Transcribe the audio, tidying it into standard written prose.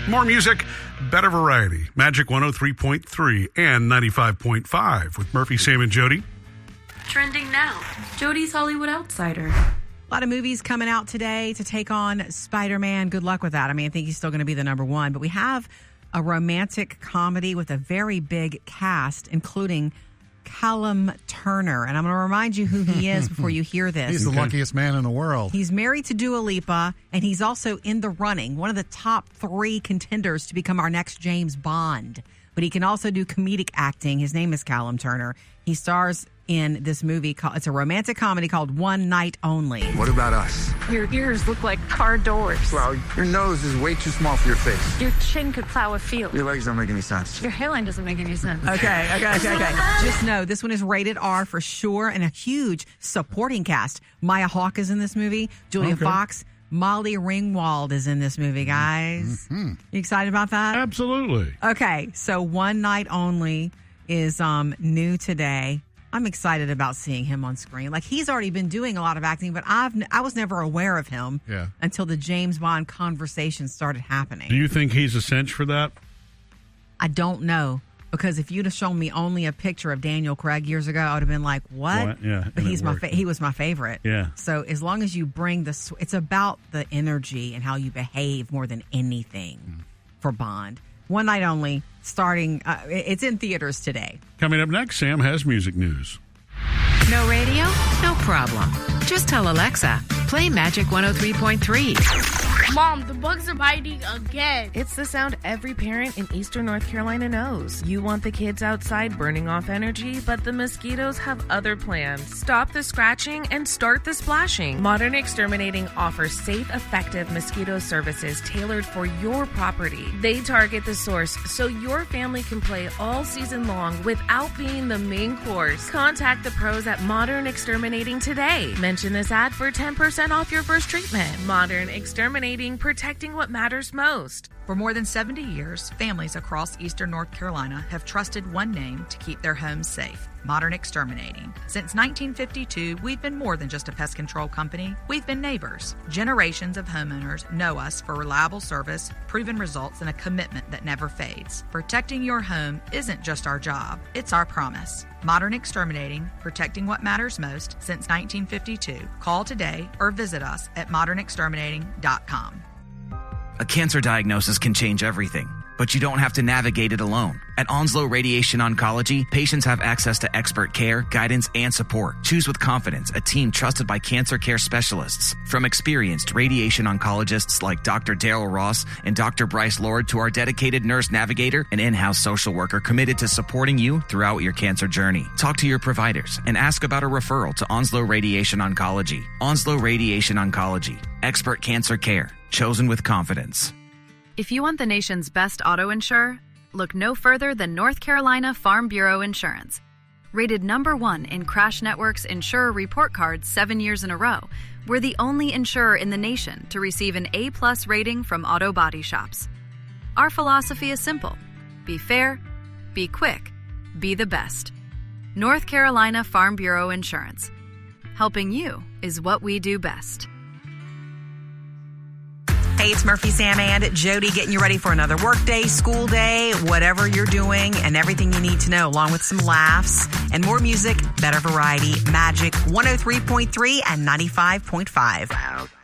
More music, better variety. Magic 103.3 and 95.5 with Murphy, Sam, and Jody. Trending now, Jody's Hollywood Outsider. A lot of movies coming out today to take on Spider-Man. Good luck with that. I mean, I think he's still going to be the number one. But we have a romantic comedy with a very big cast, including Callum Turner. And I'm going to remind you who he is before you hear this. He's the luckiest man in the world. He's married to Dua Lipa, and he's also in the running, one of the top 3 contenders to become our next James Bond. But he can also do comedic acting. His name is Callum Turner. He stars in this movie. It's a romantic comedy called One Night Only. What about us? Your ears look like car doors. Well, your nose is way too small for your face. Your chin could plow a field. Your legs don't make any sense. Your hairline doesn't make any sense. Okay. Just know this one is rated R for sure, and a huge supporting cast. Maya Hawke is in this movie. Julia Fox. Molly Ringwald is in this movie, guys. You excited about that? Absolutely. Okay, so One Night Only is new today. I'm excited about seeing him on screen. Like, he's already been doing a lot of acting, but I was never aware of him until the James Bond conversation started happening. Do you think he's a cinch for that? I don't know, because if you'd have shown me only a picture of Daniel Craig years ago, I would have been like, what? Yeah, but he was my favorite. Yeah. So as long as you bring it's about the energy and how you behave more than anything for Bond. One Night Only, starting, it's in theaters today. Coming up next, Sam has music news. No radio? No problem. Just tell Alexa, play Magic 103.3. Mom, the bugs are biting again. It's the sound every parent in Eastern North Carolina knows. You want the kids outside burning off energy, but the mosquitoes have other plans. Stop the scratching and start the splashing. Modern Exterminating offers safe, effective mosquito services tailored for your property. They target the source so your family can play all season long without being the main course. Contact the pros at Modern Exterminating today. Mention this ad for 10% off your first treatment. Modern Exterminating, protecting what matters most. For more than 70 years, families across Eastern North Carolina have trusted one name to keep their homes safe: Modern Exterminating. Since 1952, we've been more than just a pest control company. We've been neighbors. Generations of homeowners know us for reliable service, proven results, and a commitment that never fades. Protecting your home isn't just our job, it's our promise. Modern Exterminating, protecting what matters most since 1952. Call today or visit us at modernexterminating.com. A cancer diagnosis can change everything, but you don't have to navigate it alone. At Onslow Radiation Oncology, patients have access to expert care, guidance, and support. Choose with confidence a team trusted by cancer care specialists. From experienced radiation oncologists like Dr. Daryl Ross and Dr. Bryce Lord to our dedicated nurse navigator and in-house social worker committed to supporting you throughout your cancer journey. Talk to your providers and ask about a referral to Onslow Radiation Oncology. Onslow Radiation Oncology. Expert cancer care. Chosen with confidence. If you want the nation's best auto insurer, look no further than North Carolina Farm Bureau Insurance. Rated #1 in Crash Network's Insurer Report Card 7 years in a row, we're the only insurer in the nation to receive an A+ rating from auto body shops. Our philosophy is simple: be fair, be quick, be the best. North Carolina Farm Bureau Insurance. Helping you is what we do best. Hey, it's Murphy, Sam, and Jody getting you ready for another work day, school day, whatever you're doing, and everything you need to know, along with some laughs and more music, better variety, Magic 103.3 and 95.5.